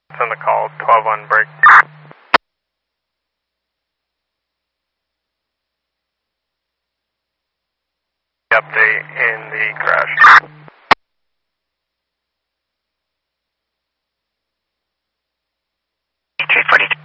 Send the call, 12 on break. Update in the crash. Three 42.